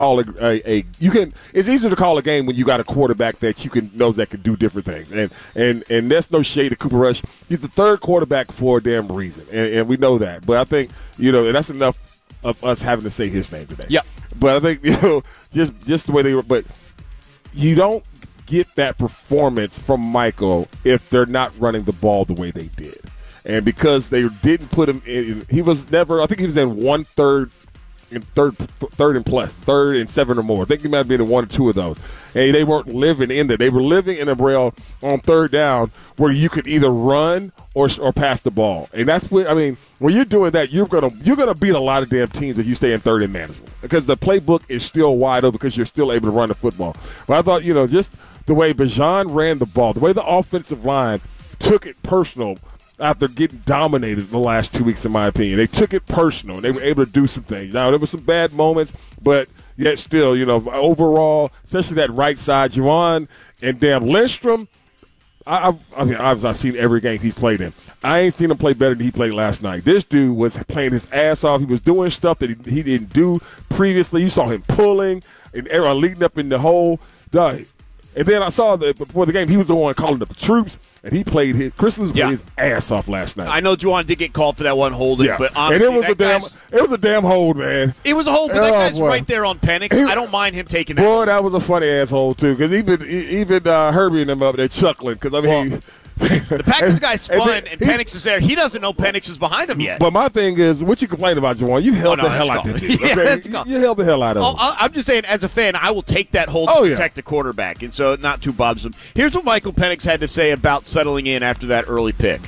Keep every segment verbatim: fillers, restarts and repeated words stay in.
call a, a, a you can it's easier to call a game when you got a quarterback that you can knows that can do different things, and and and that's no shade to Cooper Rush. He's the third quarterback for a damn reason, and, and we know that. But I think you know that's enough of us having to say his name today. Yeah. But I think you know just just the way they were, but you don't get that performance from Michael if they're not running the ball the way they did, and because they didn't put him in, he was never. I think he was in one third. In third, third and plus, third and seven or more. I think he might have been in one or two of those. And they weren't living in that. They were living in a braille on third down where you could either run or or pass the ball. And that's what I mean. When you're doing that, you're gonna you're gonna beat a lot of damn teams if you stay in third and management because the playbook is still wide open because you're still able to run the football. But I thought you know just the way Bijan ran the ball, the way the offensive line took it personal. After getting dominated the last two weeks, in my opinion. They took it personal, and they were able to do some things. Now, there were some bad moments, but yet still, you know, overall, especially that right side, Juwan and damn Lindstrom, I, I, I mean, obviously I've seen every game he's played in. I ain't seen him play better than he played last night. This dude was playing his ass off. He was doing stuff that he, he didn't do previously. You saw him pulling and everyone leading up in the hole. Duh. And then I saw that before the game, he was the one calling up the troops, and he played his Chris Lewis yeah. played his ass off last night. I know Juwan did get called for that one holding, yeah. but honestly, and it was that a damn it was a damn hold, man. It was a hold, but oh, that guy's boy. right there on Penix. He, I don't mind him taking that. Boy, hold. that was a funny asshole too, because even even uh, Herbie and them up there chuckling because I mean. Well, the Packers guy's fun, and, and Penix is there. He doesn't know Penix is behind him yet. But my thing is, what you complain about, Juwan, you held oh, no, the hell out of this. yeah, Okay? you, you held the hell out of oh, him. I'm just saying, as a fan, I will take that hold oh, to yeah. protect the quarterback, and so not too bothersome. Here's what Michael Penix had to say about settling in after that early pick.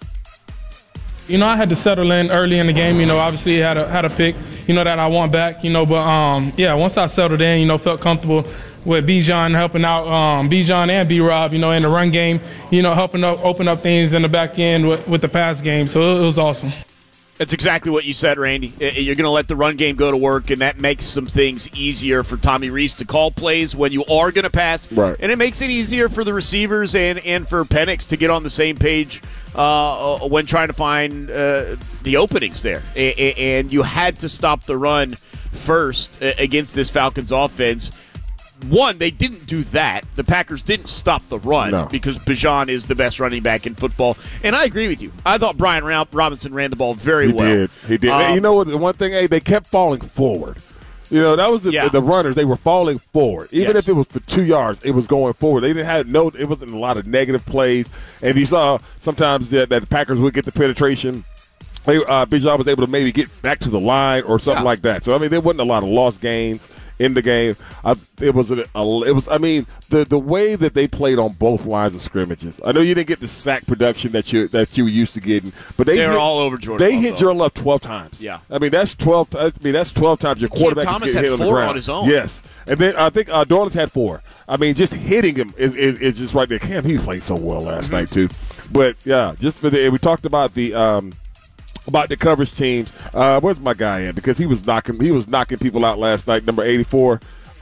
You know, I had to settle in early in the game. You know, obviously had a had a pick, you know, that I want back. You know, but um, yeah, once I settled in, you know, felt comfortable with Bijan helping out, um, Bijan and B-Rob, you know, in the run game, you know, helping up, open up things in the back end with, with the pass game. So it was awesome. That's exactly what you said, Randy. You're going to let the run game go to work, and that makes some things easier for Tommy Rees to call plays when you are going to pass. Right. And it makes it easier for the receivers and, and for Penix to get on the same page uh, when trying to find uh, the openings there. And you had to stop the run first against this Falcons offense. One, they didn't do that. The Packers didn't stop the run no. because Bijan is the best running back in football. And I agree with you. I thought Brian Robinson ran the ball very he well. He did. He did. Um, you know what? The one thing, hey, they kept falling forward. You know, that was the, yeah. the runners. They were falling forward. Even yes. if it was for two yards, it was going forward. They didn't have no – it wasn't a lot of negative plays. And you saw sometimes that, that the Packers would get the penetration. They, uh, Bijan was able to maybe get back to the line or something yeah. like that. So, I mean, there wasn't a lot of lost gains in the game. I, it was a, a, it was. I mean, the the way that they played on both lines of scrimmages. I know you didn't get the sack production that you that you were used to getting, but they they were hit, all over Jordan. They Love, hit though. Jordan Love twelve times. Yeah, I mean that's twelve. I mean that's twelve times your quarterback Thomas is getting had hit on four the ground. on his own. Yes, and then I think uh, Dorlance had four. I mean, just hitting him is, is, is just right there. Cam, he played so well last Mm-hmm. night too. But yeah, just for the we talked about the. Um, About the coverage teams, uh, where's my guy at? Because he was knocking, he was knocking people out last night. Number eighty-four.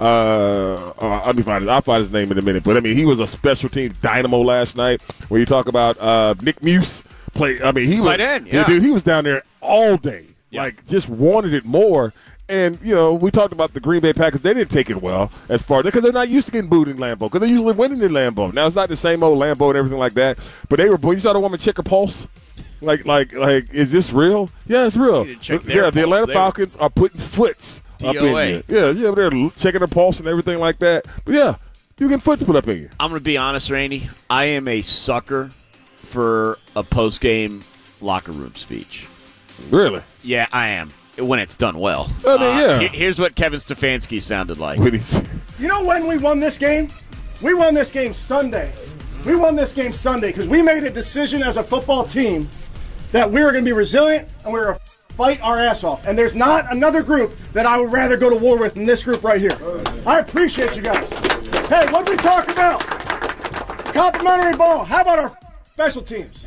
Uh, uh, let me find it. I'll find his name in a minute. But I mean, he was a special team dynamo last night. Where you talk about uh, Nick Muse play. I mean, he was, Tight end, yeah. dude, he was down there all day. Yeah. Like just wanted it more. And, you know, we talked about the Green Bay Packers. They didn't take it well as far because they're not used to getting booed in Lambeau because they're usually winning in Lambeau. Now, it's not the same old Lambeau and everything like that. But they were, you saw the woman check her pulse? Like, like, like, is this real? Yeah, it's real. Yeah, the Atlanta Falcons are putting foots up in you. Yeah, yeah, they're checking their pulse and everything like that. But, yeah, you get foots put up in you. I'm going to be honest, Randy. I am a sucker for a post-game locker room speech. Really? Yeah, I am. When it's done well. I mean, yeah. Uh, here's what Kevin Stefanski sounded like. You know when we won this game? We won this game Sunday. We won this game Sunday because we made a decision as a football team that we were going to be resilient and we were going to fight our ass off. And there's not another group that I would rather go to war with than this group right here. I appreciate you guys. Hey, what did we talk about? Complimentary ball. How about our special teams?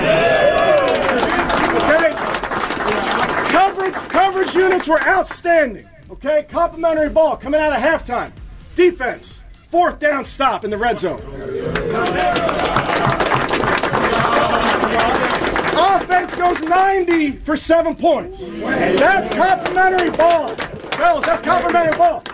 Okay? Coverage, coverage units were outstanding. Okay? Complimentary ball coming out of halftime. Defense, fourth down stop in the red zone. Offense goes ninety for seven points. That's complimentary ball. Fellas, that's complimentary ball.